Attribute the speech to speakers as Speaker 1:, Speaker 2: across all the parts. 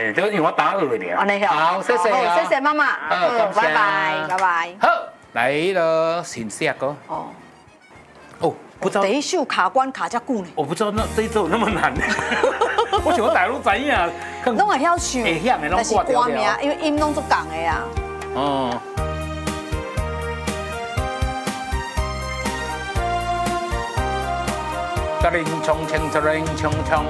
Speaker 1: 哎，就因为我打2了。
Speaker 2: 安尼
Speaker 1: 好，谢谢啊，
Speaker 2: 谢谢妈妈，拜拜，拜拜。
Speaker 1: 好，来了新下歌。哦，不知道。
Speaker 2: 第一首卡关卡遮久呢。
Speaker 1: 我不知道这一首有那么难。我想我大陆知影，
Speaker 2: 拢会晓唱，
Speaker 1: 会晓的拢挂掉了。
Speaker 2: 但是歌名，因为音拢足共的啊。
Speaker 1: 哦。一零冲冲，一零冲冲，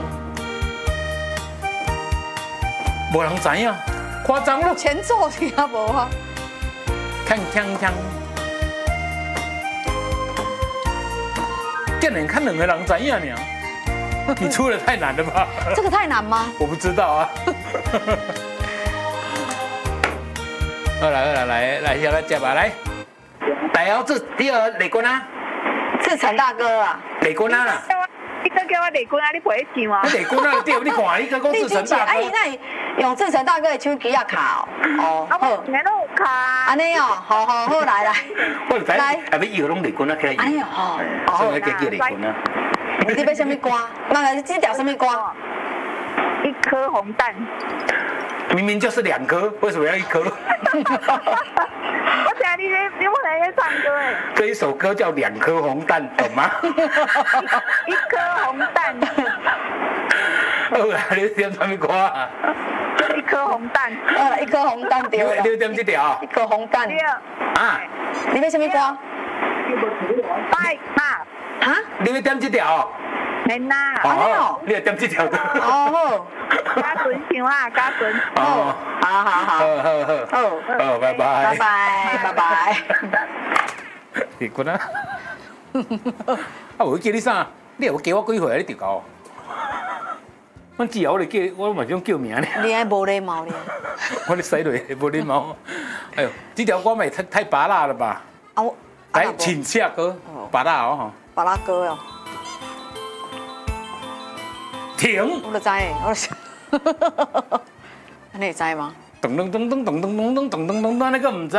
Speaker 1: 无人知影，夸张了。
Speaker 2: 前奏听无啊？
Speaker 1: 锵锵锵！竟然看2个人知影呢？你出的太难了吧？
Speaker 2: 这个太难吗？
Speaker 1: 我不知道啊。来，下来接吧，来哦，这第二雷军啊，
Speaker 2: 是陈大哥啊，
Speaker 1: 雷军啊啦。
Speaker 3: 你搁叫我雷军啊，你陪唱啊？
Speaker 1: 雷军啊，对，你看，你搁讲志成大哥。
Speaker 2: 那用志成大哥的手机啊卡哦。
Speaker 3: 好，你都有卡。
Speaker 2: 安尼哦，好，来。
Speaker 1: 我来，啊，要摇拢雷军啊，起来摇。
Speaker 2: 哎呦，
Speaker 1: 所以叫雷军啊。
Speaker 2: 你要什么歌？那个这条什么歌？
Speaker 3: 一颗红蛋。
Speaker 1: 明明就是2颗，为什么要1颗？我
Speaker 3: 听你不能在唱歌哎。
Speaker 1: 这一首歌叫2颗红蛋，懂吗？
Speaker 3: 一颗红蛋。
Speaker 1: 好啦，你点什么歌啊？
Speaker 3: 一颗红蛋。
Speaker 2: 一颗红蛋对了。
Speaker 1: 你点这条？
Speaker 2: 一颗红蛋。
Speaker 1: 啊？
Speaker 2: 你要什么歌？
Speaker 3: 拜嘛。
Speaker 2: 啊？
Speaker 1: 你要点这条？
Speaker 3: 免啦。
Speaker 1: 哦，你要点这条的。
Speaker 2: 哦。
Speaker 3: 加准唱啊，加准。
Speaker 1: 哦，好，拜拜。你滚啊！我叫你啥？你又叫我几回你就搞？我只要我叫，我嘛想叫名呢。
Speaker 2: 你还无礼貌呢？
Speaker 1: 我咧洗落无礼貌。哎呦，这条歌咪太拔辣了吧？来，请下歌，拔辣哦。
Speaker 2: 拔辣歌哦。
Speaker 1: 停！
Speaker 2: 我就知，你会知吗？
Speaker 1: 噔噔噔噔噔噔噔噔噔噔噔，那个唔知。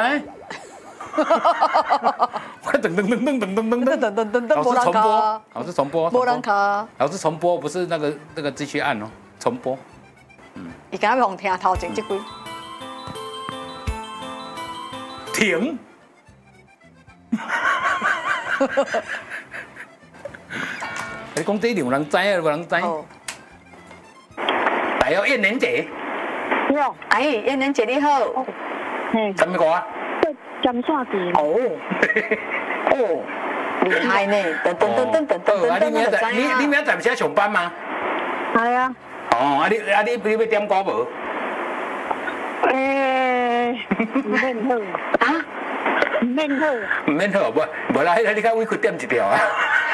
Speaker 1: 我噔噔噔噔噔噔噔噔噔，老师重播，
Speaker 2: 无人卡，
Speaker 1: 老师重播，不是那个继续按哦，重播。
Speaker 2: 伊敢要互听头前这句。
Speaker 1: 停。你讲这有人知啊，无人知。来哦，燕玲姐。
Speaker 3: 哟，
Speaker 2: 燕玲姐你好。
Speaker 1: 什么歌啊？
Speaker 3: 金沙店。
Speaker 2: 哦，厉害呢！
Speaker 1: 你明仔载不是要上班吗？
Speaker 3: 系啊。
Speaker 1: 哦，你要点歌无？
Speaker 3: 唔免好。啊？唔免好。
Speaker 1: 唔免好，无啦，你较委屈点一条啊。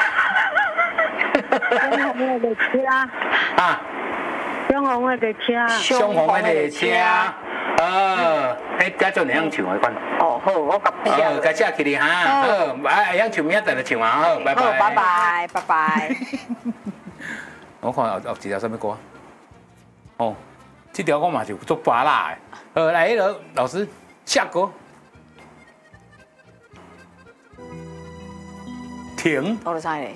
Speaker 3: 相逢的列车。
Speaker 1: 啊。
Speaker 3: 相逢的列车。
Speaker 1: 相逢的列车。家做哪样唱我看？
Speaker 2: 好，我甲
Speaker 1: 该写起哩哈。好，会晓唱明仔载就唱啊。好，拜
Speaker 2: 拜。
Speaker 1: 我看有一条什么歌？哦，这条我嘛就做拔辣的。来，老师下歌。停。
Speaker 2: 我就知嘞。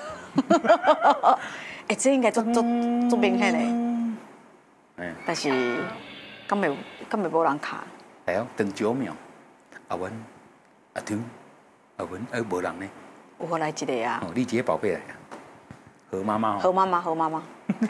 Speaker 2: 这应该做明显嘞。但是，敢袂无人卡。
Speaker 1: 系哦，等9秒。阿文、阿婷、阿文，无人呢。
Speaker 2: 有来一个啊。
Speaker 1: 哦，你一个宝贝来。何妈妈。
Speaker 2: 何妈妈。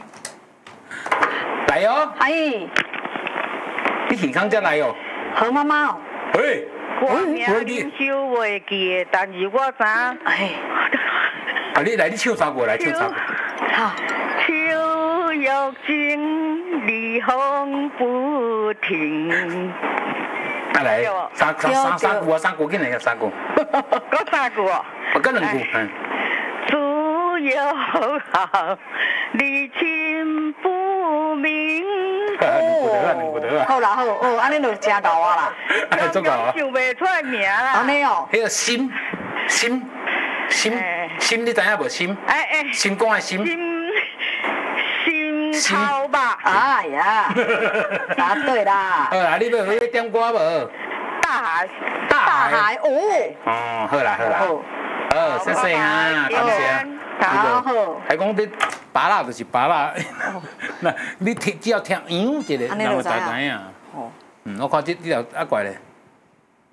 Speaker 1: 来哦。
Speaker 2: 哎。
Speaker 1: 你健康才来哦。
Speaker 2: 何妈妈。
Speaker 1: 喂。
Speaker 3: 我名恁收袂记的，但是我知。
Speaker 2: 哎。
Speaker 1: 啊，你来，你唱3句来，唱3句。
Speaker 2: 好。
Speaker 3: 秋又静，离风不停。
Speaker 1: 啊来，3句啊，3句，紧来3句。
Speaker 3: 搁3句哦。
Speaker 1: 搁2句，
Speaker 3: 自由好，离情不明。
Speaker 1: 两句得啊。
Speaker 2: 好啦，安尼就真够啊啦。
Speaker 1: 足够啊。
Speaker 3: 想袂出来名啦。
Speaker 2: 安尼哦。
Speaker 1: 迄个心，你知影无心？心肝的心。
Speaker 3: 心头吧。
Speaker 2: 哎呀，答对啦。
Speaker 1: 好啦，你要点歌无？
Speaker 3: 大海。
Speaker 1: 哦，好啦。好，谢谢哈，感谢。
Speaker 3: 好好，
Speaker 1: 还讲你拔蜡就是拔蜡，那你听只要听一个，人就知影。
Speaker 2: 哦，
Speaker 1: 我看这条怪咧。